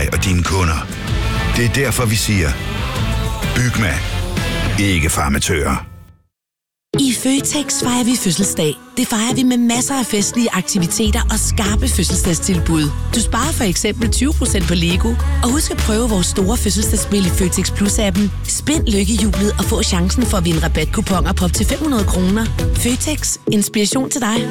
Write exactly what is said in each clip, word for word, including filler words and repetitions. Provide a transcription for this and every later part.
dig og dine kunder. Det er derfor, vi siger, Bygma. Ikke farmatører. I Føtex fejrer vi fødselsdag. Det fejrer vi med masser af festlige aktiviteter og skarpe fødselsdagstilbud. Du sparer for eksempel tyve procent på Lego. Og husk at prøve vores store fødselsdagsspil i Føtex Plus-appen. Spind lykkehjulet og få chancen for at vinde rabatkuponer på op til fem hundrede kroner. Føtex. Inspiration til dig.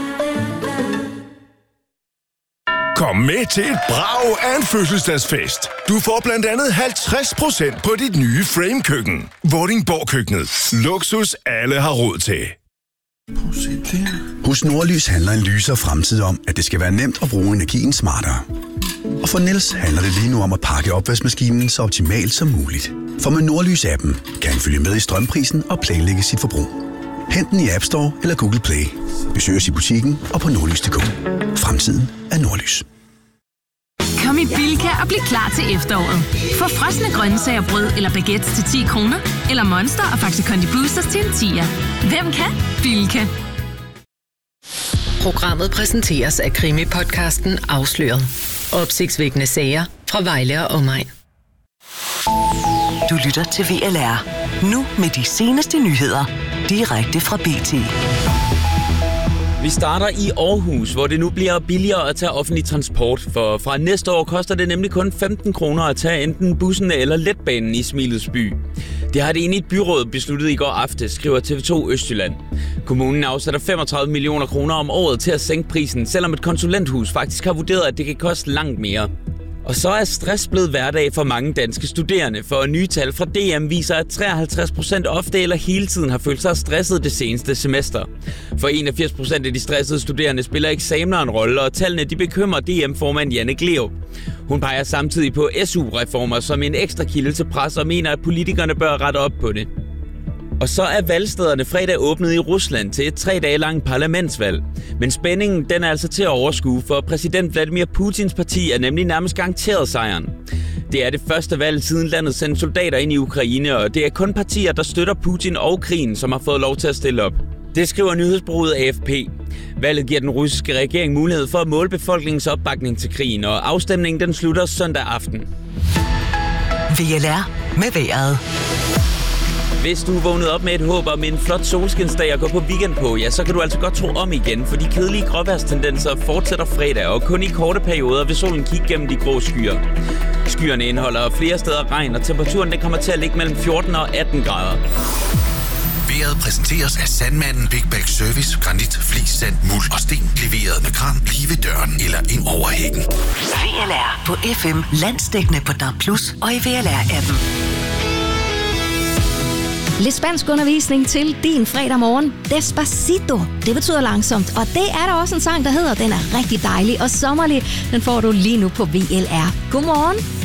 Kom med til et brag af en fødselsdagsfest. Du får blandt andet halvtreds procent på dit nye Frame-køkken. Vordingborg-køkkenet. Luksus, alle har råd til. Hos Nordlys handler en lysere fremtid om, at det skal være nemt at bruge energien smartere. Og for Niels handler det lige nu om at pakke opvaskemaskinen så optimalt som muligt. For med Nordlys-appen kan han følge med i strømprisen og planlægge sit forbrug. Hent den i App Store eller Google Play. Besøg os i butikken og på nordlys punktum d k. Fremtiden er Nordlys. Kom i Bilka og bliv klar til efteråret. Få frosne grøntsager, brød eller baguettes til ti kroner, eller Monster og Faxe Kondi Boosters til en tier. Hvem kan? Bilka. Programmet præsenteres af krimi-podcasten Afsløret. Opsigtsvækkende sager fra Vejle og omegn. Du lytter til V L R. Nu med de seneste nyheder. Direkte fra B T. Vi starter i Aarhus, hvor det nu bliver billigere at tage offentlig transport, for fra næste år koster det nemlig kun femten kroner at tage enten bussen eller letbanen i Smilets by. Det har det enigt byråd besluttet i går aftes, skriver T V to Østjylland. Kommunen afsætter femogtredive millioner kroner om året til at sænke prisen, selvom et konsulenthus faktisk har vurderet, at det kan koste langt mere. Og så er stress blevet hverdag for mange danske studerende, for nye tal fra D M viser, at treoghalvtreds procent ofte eller hele tiden har følt sig stresset det seneste semester. For enogfirs procent af de stressede studerende spiller eksamener en rolle, og tallene de bekymrer D M-formand Janne Gleup. Hun peger samtidig på S U-reformer som en ekstra kilde til pres og mener, at politikerne bør rette op på det. Og så er valgstederne fredag åbnet i Rusland til et tre dage langt parlamentsvalg. Men spændingen den er altså til at overskue, for præsident Vladimir Putins parti er nemlig nærmest garanteret sejren. Det er det første valg siden landet sendte soldater ind i Ukraine, og det er kun partier, der støtter Putin og krigen, som har fået lov til at stille op. Det skriver nyhedsbureauet A F P. Valget giver den russiske regering mulighed for at måle befolkningens opbakning til krigen, og afstemningen den slutter søndag aften. V L R med vejret. Hvis du er vågnet op med et håb om en flot solskinsdag at gå på weekend på, ja, så kan du altså godt tro om igen, for de kedelige gråvejrstendenser fortsætter fredag, og kun i korte perioder vil solen kigge gennem de grå skyer. Skyerne indeholder flere steder regn, og temperaturen den kommer til at ligge mellem fjorten og atten grader. Vejret præsenteres af Sandmanden Big Bag Service, granit, flis, sand, muld og sten, leveret med kran lige ved døren eller ind over hækken. V L R på F M, landsdækkende på D A B plus og i V L R-appen. Lidt spansk undervisning til din fredag morgen. Despacito. Det betyder langsomt. Og det er der også en sang, der hedder. Den er rigtig dejlig og sommerlig. Den får du lige nu på V L R. Godmorgen.